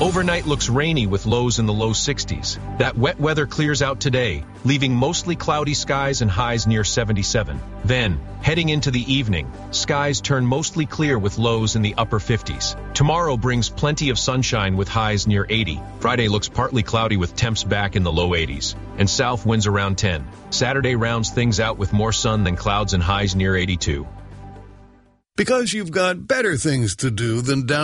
Overnight looks rainy with lows in the low 60s. That wet weather clears out today, leaving mostly cloudy skies and highs near 77. Then, heading into the evening, skies turn mostly clear with lows in the upper 50s. Tomorrow brings plenty of sunshine with highs near 80. Friday looks partly cloudy with temps back in the low 80s, and south winds around 10. Saturday rounds things out with more sun than clouds and highs near 82. Because you've got better things to do than down